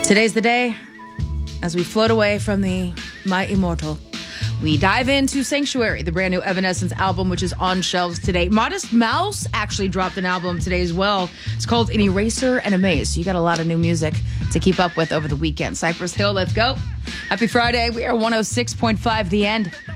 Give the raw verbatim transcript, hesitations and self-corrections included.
Today's the day as we float away from the My Immortal. We dive into Sanctuary, the brand new Evanescence album, which is on shelves today. Modest Mouse actually dropped an album today as well. It's called An Eraser and a Maze. So you got a lot of new music to keep up with over the weekend. Cypress Hill, let's go. Happy Friday. We are one oh six point five The End.